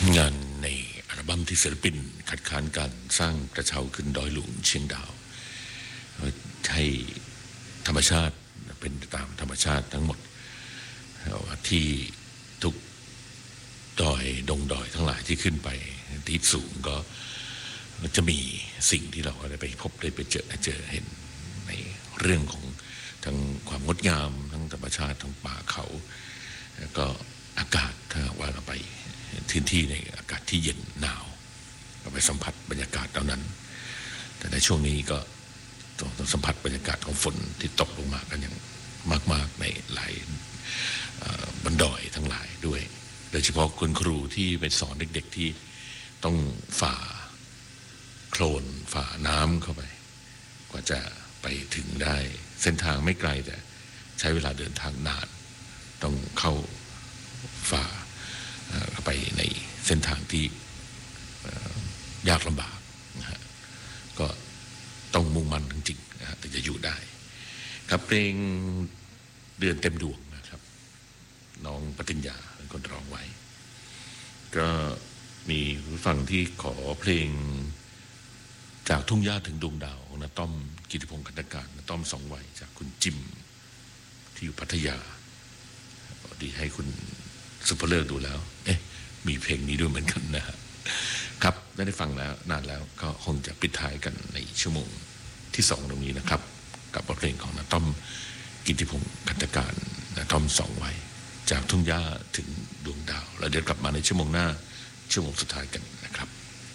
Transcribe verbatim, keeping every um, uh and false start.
งานในอัลบั้มที่ศิลปินคัดค้านการสร้างกระเช้าขึ้นดอยหลวงเชียงดาวให้ธรรมชาติเป็นตามธรรมชาติทั้งหมดที่ทุกดอยดงดอยทั้งหลายที่ขึ้นไปที่สูงก็จะมีสิ่งที่เราได้ไปพบได้ไปเจอเจอเห็นในเรื่องของทั้งความงดงามทั้งธรรมชาติทั้งป่าเขาแล้วก็อากาศถ้าว่าเราไปพื้นที่ในอากาศที่เย็นหนาวก็ไปสัมผัสบรรยากาศเหล่านั้นแต่ในช่วงนี้ก็ต้องสัมผัสบรรยากาศของฝนที่ตกลงมากันอย่างมากๆในหลายบนดอยทั้งหลายด้วยโดยเฉพาะคุณครูที่ไปสอนเด็กๆที่ต้องฝ่าโคลนฝ่าน้ำเข้าไปกว่าจะไปถึงได้เส้นทางไม่ไกลแต่ใช้เวลาเดินทางนานต้องเข้าฝ่าไปในเส้นทางที่ยากลำบากนะฮะก็ต้องมุ่งมั่นจริงๆนะฮะถึงจะอยู่ได้ครับเพลงเดือนเต็มดวงนะครับน้องปฏิญญาเป็นคนร้องไว้ก็มีผู้ฟังที่ขอเพลงจากทุ่งหญ้าถึงดวงดาวของนาต้อมกิติพงศ์ขันธการนาต้อมสองวัยจากคุณจิมที่อยู่พัทยาดีให้คุณซุปเปอร์เลิกดูแล้วเอ๊ะมีเพลงนี้ด้วยเหมือนกันนะฮะครับได้ฟังแล้วนานแล้วก็คงจะปิดท้ายกันในชั่วโมงที่สองตรงนี้นะครับกับบทเพลงของนาต้อมกิติพงศ์ขันธการนาต้อมสองวัยจากทุ่งหญ้าถึงดวงดาวแล้วเดี๋ยวกลับมาในชั่วโมงหน้าชั่วโมงสุดท้ายกันนะครับ